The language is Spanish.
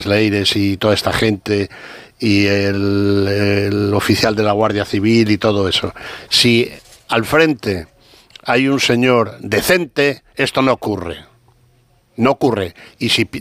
Leires y toda esta gente y el oficial de la Guardia Civil y todo eso. Si al frente hay un señor decente, esto no ocurre. No ocurre. Y si